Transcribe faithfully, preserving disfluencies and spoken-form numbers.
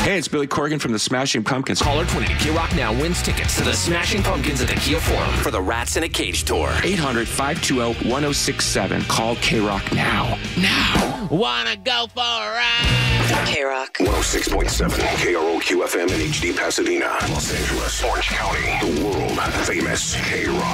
Hey, it's Billy Corgan from the Smashing Pumpkins. Caller twenty to K Rock Now wins tickets to the Smashing Pumpkins at the Kia Forum for the Rats in a Cage tour. eight hundred, five two zero, one zero six seven. Call K-Rock now. Now. Wanna go for a ride? K-Rock. one oh six point seven K R O Q F M in H D Pasadena, Los Angeles, Orange County, the world famous K-Rock.